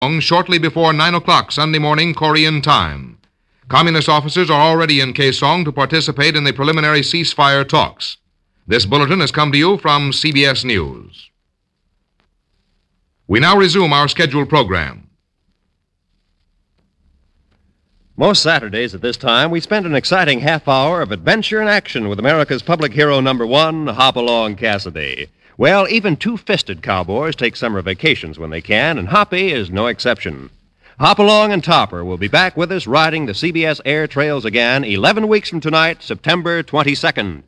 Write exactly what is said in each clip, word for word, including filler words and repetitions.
shortly before nine o'clock Sunday morning Korean time. Communist officers are already in Kaesong to participate in the preliminary ceasefire talks. This bulletin has come to you from C B S News. We now resume our scheduled program. Most Saturdays at this time, we spend an exciting half hour of adventure and action with America's public hero number one, Hopalong Cassidy. Well, even two-fisted cowboys take summer vacations when they can, and Hoppy is no exception. Hopalong and Topper will be back with us riding the C B S air trails again eleven weeks from tonight, September twenty-second.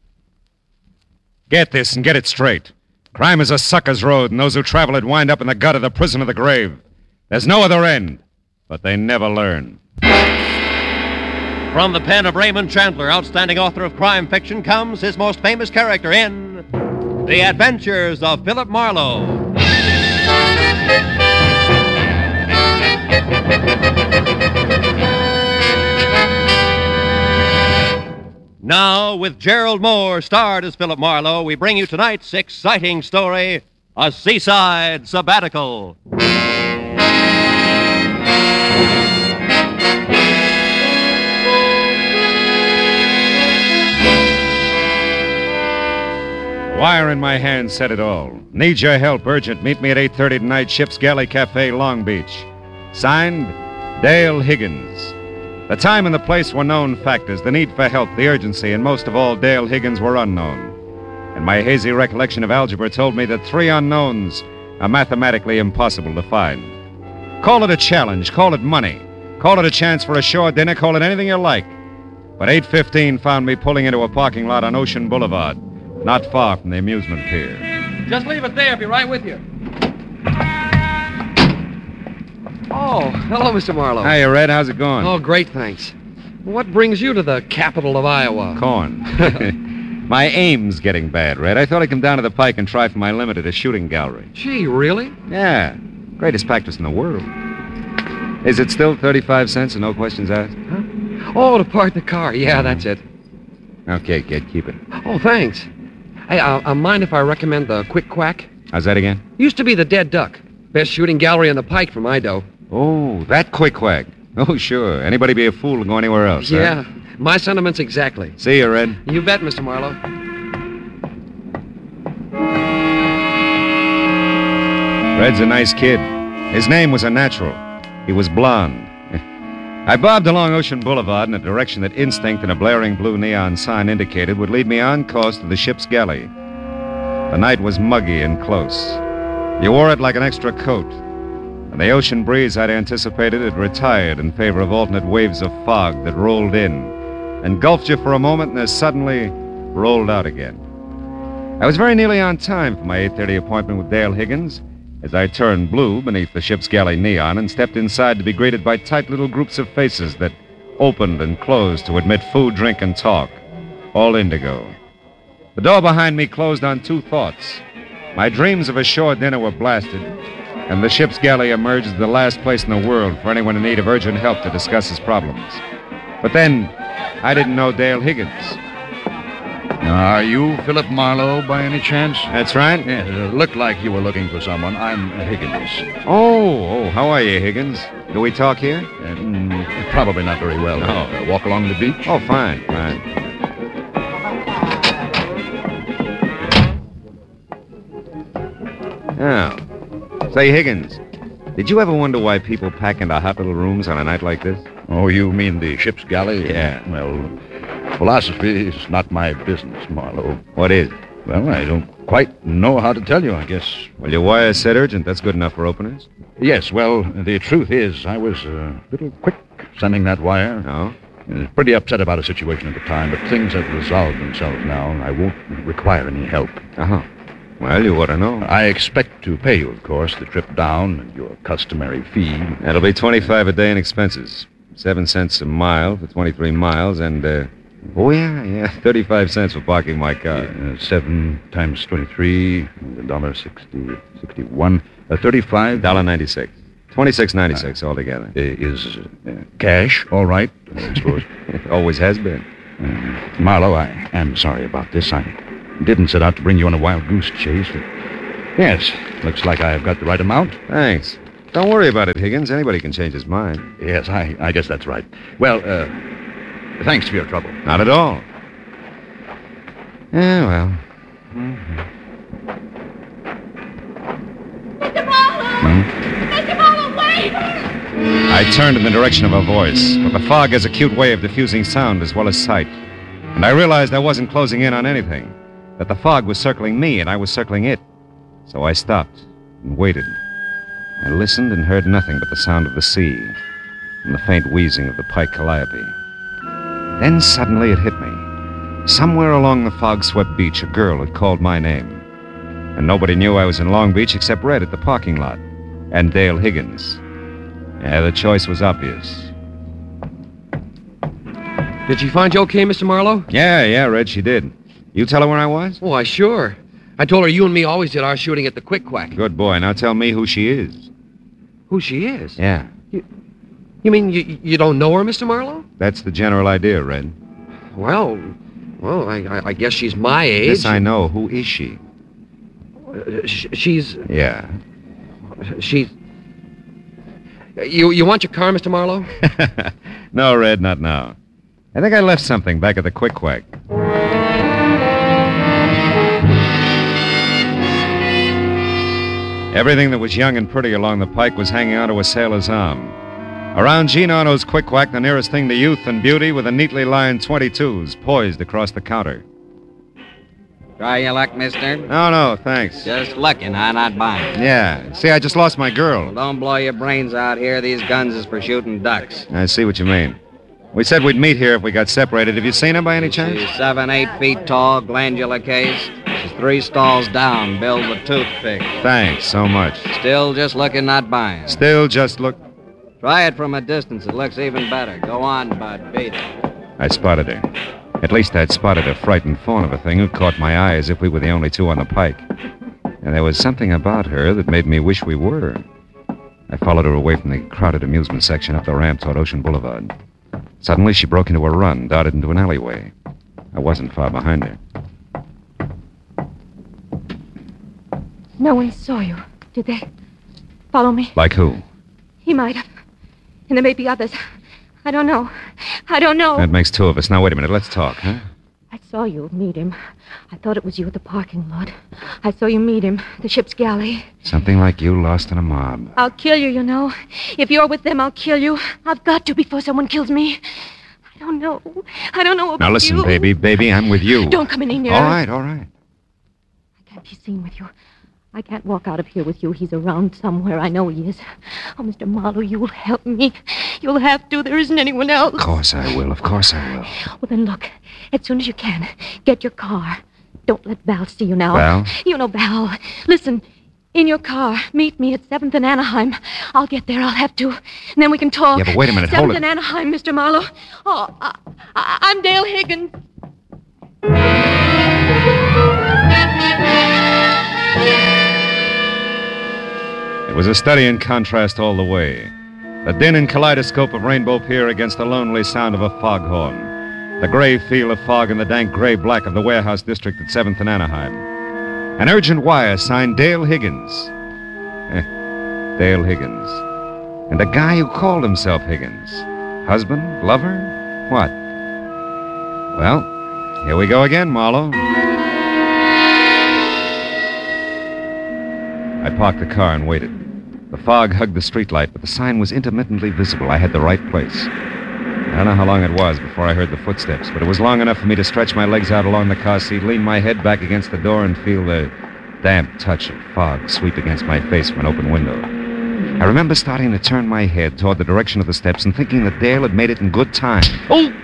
Get this and get it straight. Crime is a sucker's road, and those who travel it wind up in the gut of the prison of the grave. There's no other end, but they never learn. From the pen of Raymond Chandler, outstanding author of crime fiction, comes his most famous character in The Adventures of Philip Marlowe. Now, with Gerald Moore starred as Philip Marlowe, we bring you tonight's exciting story, A Seaside Sabbatical. Wire in my hand said it all. Need your help, urgent. Meet me at eight thirty tonight, Ship's Galley Cafe, Long Beach. Signed, Dale Higgins. The time and the place were known factors, the need for help, the urgency, and most of all, Dale Higgins were unknown. And my hazy recollection of algebra told me that three unknowns are mathematically impossible to find. Call it a challenge, call it money, call it a chance for a shore dinner, call it anything you like. But eight fifteen found me pulling into a parking lot on Ocean Boulevard, not far from the amusement pier. Just leave it there. I'll be right with you. Oh, hello, Mister Marlowe. Hiya, Red. How's it going? Oh, great, thanks. What brings you to the capital of Iowa? Corn. My aim's getting bad, Red. I thought I'd come down to the Pike and try for my limit at a shooting gallery. Gee, really? Yeah. Greatest practice in the world. Is it still thirty-five cents and no questions asked? Huh? Oh, to park the car. Yeah, that's it. Okay, kid, keep it. Oh, thanks. Hey, uh, uh, mind if I recommend the Quick Quack? How's that again? Used to be the Dead Duck. Best shooting gallery on the Pike for my dough. Oh, that Quick Quack. Oh, sure. Anybody be a fool to go anywhere else, Yeah, huh? my sentiments exactly. See you, Red. You bet, Mister Marlowe. Red's a nice kid. His name was a natural. He was blonde. I bobbed along Ocean Boulevard in a direction that instinct and a blaring blue neon sign indicated would lead me on course to the ship's galley. The night was muggy and close. You wore it like an extra coat. And the ocean breeze I'd anticipated had retired in favor of alternate waves of fog that rolled in, engulfed you for a moment, and then suddenly rolled out again. I was very nearly on time for my eight thirty appointment with Dale Higgins as I turned blue beneath the ship's galley neon and stepped inside to be greeted by tight little groups of faces that opened and closed to admit food, drink, and talk, all indigo. The door behind me closed on two thoughts. My dreams of a shore dinner were blasted, and the ship's galley emerged as the last place in the world for anyone in need of urgent help to discuss his problems. But then, I didn't know Dale Higgins. Are you Philip Marlowe by any chance? That's right. Yes, it looked like you were looking for someone. I'm Higgins. Oh, oh, how are you, Higgins? Do we talk here? Uh, mm, probably not very well. No. Uh, walk along the beach? Oh, fine, fine. Now, say, Higgins, did you ever wonder why people pack into hot little rooms on a night like this? Oh, you mean the ship's galley? Yeah. Well, philosophy is not my business, Marlowe. What is? Well, I don't quite know how to tell you, I guess. Well, your wire said urgent. That's good enough for openers. Yes, well, the truth is, I was a little quick sending that wire. No? I was pretty upset about a situation at the time, but things have resolved themselves now, and I won't require any help. Uh-huh. Well, you ought to know. I expect to pay you, of course, the trip down and your customary fee. That'll be twenty-five a day in expenses. Seven cents a mile for twenty-three miles, and, uh... oh, yeah, yeah, thirty-five cents for parking my car. Uh, seven times twenty-three, a dollar sixty, sixty-one, uh, thirty-five... Dollar ninety-six. Twenty-six ninety-six uh, altogether. Uh, is uh, cash all right, I suppose? It always has been. Uh, Marlowe, I am sorry about this. I didn't set out to bring you on a wild goose chase. But yes, looks like I've got the right amount. Thanks. Don't worry about it, Higgins. Anybody can change his mind. Yes, I, I guess that's right. Well, uh, thanks for your trouble. Not at all. Yeah, well. Mm-hmm. Mister Marlowe! Hmm? Mister Marlowe, wait! I turned in the direction of her voice, but the fog has a cute way of diffusing sound as well as sight. And I realized I wasn't closing in on anything, that the fog was circling me and I was circling it. So I stopped and waited. I listened and heard nothing but the sound of the sea and the faint wheezing of the Pike Calliope. Then suddenly it hit me. Somewhere along the fog-swept beach, a girl had called my name. And nobody knew I was in Long Beach except Red at the parking lot and Dale Higgins. Yeah, the choice was obvious. Did she find you okay, Mister Marlowe? Yeah, yeah, Red, she did. You tell her where I was? Why, sure. I told her you and me always did our shooting at the Quick Quack. Good boy. Now tell me who she is. Who she is? Yeah, You mean you, you don't know her, Mister Marlowe? that's the general idea, Red. Well, well, I, I, I guess she's my age. This I know. Who is she? Uh, sh- she's... Yeah. She's... You, you want your car, Mister Marlowe? No, Red, not now. I think I left something back at the Quick Quack. Everything that was young and pretty along the pike was hanging onto a sailor's arm. Around Gene Arno's Quick Quack, the nearest thing to youth and beauty were the neatly lined twenty-twos poised across the counter. Try your luck, mister. No, no, thanks. Just looking, huh? Not buying. Yeah. See, I just lost my girl. Well, don't blow your brains out here. These guns is for shooting ducks. I see what you mean. We said we'd meet here if we got separated. Have you seen her by any chance? She's seven, eight feet tall, glandular case. She's three stalls down, billed with toothpick. Thanks so much. Still just looking, not buying. Still just look... Try it from a distance. It looks even better. Go on, bud. Beat it. I spotted her. At least I'd spotted a frightened fawn of a thing who caught my eye as if we were the only two on the pike. And there was something about her that made me wish we were. I followed her away from the crowded amusement section up the ramp toward Ocean Boulevard. Suddenly, she broke into a run, darted into an alleyway. I wasn't far behind her. No one saw you, did they? Follow me. Like who? He might have. And there may be others. I don't know. I don't know. That makes two of us. Now, wait a minute. Let's talk, huh? I saw you meet him. I thought it was you at the parking lot. I saw you meet him, the ship's galley. Something like you lost in a mob. I'll kill you, you know. If you're with them, I'll kill you. I've got to before someone kills me. I don't know. I don't know about Now, listen, you. baby. Baby, I'm with you. Don't come any nearer. All right, all right. I can't be seen with you. I can't walk out of here with you. He's around somewhere. I know he is. Oh, Mister Marlowe, you'll help me. You'll have to. There isn't anyone else. Of course I will. Of course I will. Well, then look. As soon as you can, get your car. Don't let Val see you now. Val? You know Val. Listen, in your car. Meet me at seventh and Anaheim. I'll get there. I'll have to. And then we can talk. Yeah, but wait a minute. seventh Hold it. and Anaheim, Mister Marlowe. Oh, I, I, I'm Dale Higgins. It was a study in contrast all the way. The din and kaleidoscope of Rainbow Pier against the lonely sound of a foghorn. The gray feel of fog and the dank gray black of the warehouse district at seventh and Anaheim. An urgent wire signed Dale Higgins. Eh, Dale Higgins. And a guy who called himself Higgins. Husband? Lover? What? Well, here we go again, Marlowe. I parked the car and waited. The fog hugged the streetlight, but the sign was intermittently visible. I had the right place. I don't know how long it was before I heard the footsteps, but it was long enough for me to stretch my legs out along the car seat, lean my head back against the door, and feel the damp touch of fog sweep against my face from an open window. I remember starting to turn my head toward the direction of the steps and thinking that Dale had made it in good time. Oh!